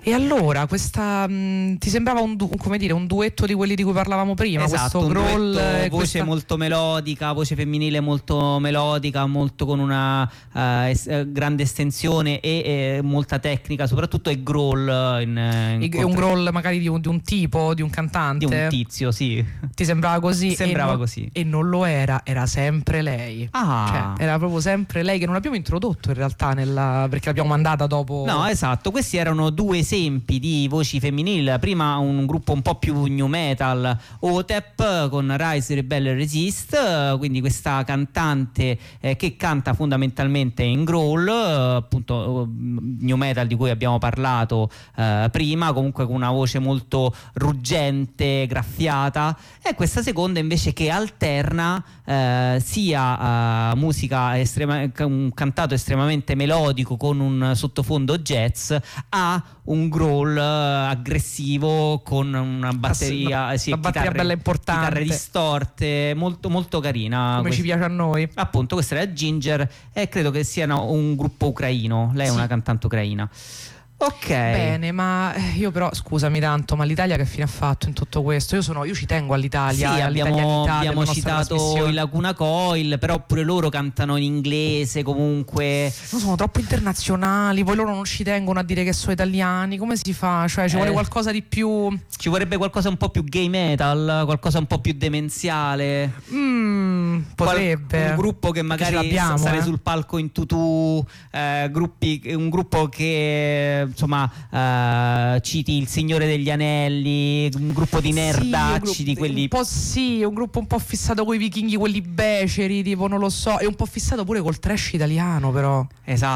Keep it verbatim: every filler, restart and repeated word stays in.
E allora, questa mh, ti sembrava un, du- come dire, un duetto di quelli di cui parlavamo prima? Esatto, questo un growl, duetto, e voce questa... molto melodica, voce femminile molto melodica, molto con una uh, es- eh, grande estensione e eh, molta tecnica, soprattutto è growl in, in E contra- un growl magari di un, di un tipo, di un cantante? di un tizio, sì. Ti sembrava così? Sembrava e non, così. E non lo era, era sempre lei. Ah. Cioè, era proprio sempre lei, che non abbiamo introdotto in realtà nella, perché l'abbiamo mandata dopo. No, esatto, questi erano due esempi di voci femminili. Prima un gruppo un po' più new metal, O T E P, con Rise, Rebel e Resist, quindi questa cantante eh, che canta fondamentalmente in growl, eh, appunto new metal di cui abbiamo parlato eh, prima, comunque con una voce molto ruggente, graffiata, e questa seconda invece che alterna eh, sia eh, musica estrema, un cantato estremamente melodico con un sottofondo jazz, a un growl aggressivo con una batteria, una, sì, una batteria chitarre, bella importante, chitarre distorte, molto molto carina, come questa. Ci piace a noi. Appunto, questa era Ginger e credo che siano un gruppo ucraino, lei sì. è una cantante ucraina. Ok. Bene, ma io però, scusami tanto, ma l'Italia che fine ha fatto in tutto questo? Io sono, io ci tengo all'Italia. Sì, abbiamo, abbiamo citato i i Lacuna Coil, però pure loro cantano in inglese comunque. No, sono troppo internazionali, poi loro non ci tengono a dire che sono italiani. Come si fa? Cioè, ci Eh, vuole qualcosa di più. Ci vorrebbe qualcosa un po' più gay metal, qualcosa un po' più demenziale. Mm, potrebbe. Qual- un gruppo che magari sa- sale eh? sul palco in tutù, eh, gruppi, un gruppo che insomma eh, citi Il Signore degli Anelli, un gruppo di nerdacci, sì, di quelli un po' sì, un gruppo un po' fissato con i vichinghi, quelli beceri, tipo, non lo so, e un po' fissato pure col trash italiano, però. esatto.